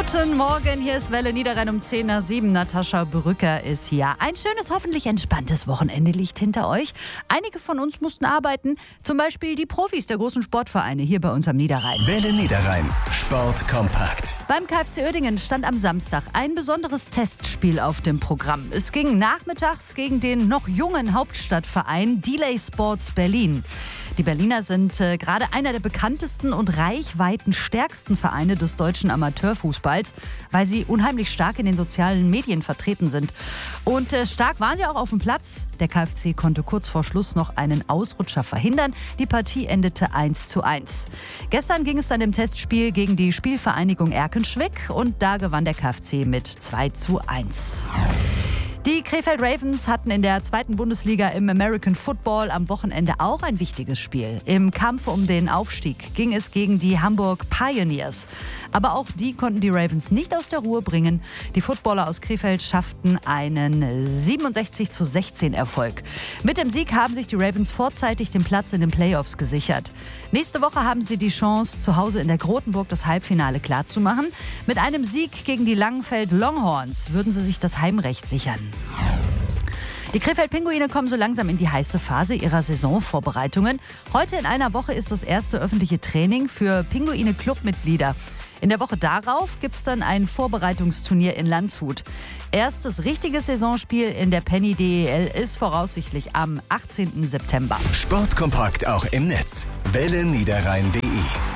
Guten Morgen, hier ist Welle Niederrhein um 10 nach 7. Natascha Brücker ist hier. Ein schönes, hoffentlich entspanntes Wochenende liegt hinter euch. Einige von uns mussten arbeiten, zum Beispiel die Profis der großen Sportvereine hier bei uns am Niederrhein. Welle Niederrhein, Sport kompakt. Beim KfC Uerdingen stand am Samstag ein besonderes Testspiel auf dem Programm. Es ging nachmittags gegen den noch jungen Hauptstadtverein Delay Sports Berlin. Die Berliner sind gerade einer der bekanntesten und reichweitenstärksten Vereine des deutschen Amateurfußballs, weil sie unheimlich stark in den sozialen Medien vertreten sind. Und stark waren sie auch auf dem Platz. Der KfC konnte kurz vor Schluss noch einen Ausrutscher verhindern. Die Partie endete 1:1. Gestern ging es dann im Testspiel gegen die Spielvereinigung Erkenschwick und da gewann der KfC mit 2:1. Die Krefeld Ravens hatten in der zweiten Bundesliga im American Football am Wochenende auch ein wichtiges Spiel. Im Kampf um den Aufstieg ging es gegen die Hamburg Pioneers. Aber auch die konnten die Ravens nicht aus der Ruhe bringen. Die Footballer aus Krefeld schafften einen 67:16 Erfolg. Mit dem Sieg haben sich die Ravens vorzeitig den Platz in den Playoffs gesichert. Nächste Woche haben sie die Chance, zu Hause in der Grotenburg das Halbfinale klarzumachen. Mit einem Sieg gegen die Langenfeld Longhorns würden sie sich das Heimrecht sichern. Die Krefeld-Pinguine kommen so langsam in die heiße Phase ihrer Saisonvorbereitungen. Heute in einer Woche ist das erste öffentliche Training für Pinguine-Clubmitglieder. In der Woche darauf gibt es dann ein Vorbereitungsturnier in Landshut. Erstes richtiges Saisonspiel in der Penny DEL ist voraussichtlich am 18. September. Sportkompakt auch im Netz. welleniederrhein.de